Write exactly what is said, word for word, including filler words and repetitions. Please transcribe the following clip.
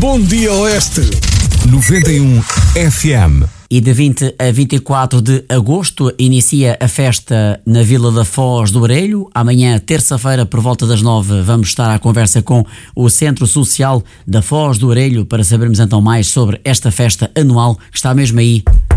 Bom Dia Oeste. noventa e um F M. E de vinte a vinte e quatro de agosto inicia a festa na Vila da Foz do Arelho. Amanhã, terça-feira, por volta das nove, vamos estar à conversa com o Centro Social da Foz do Arelho para sabermos então mais sobre esta festa anual que está mesmo aí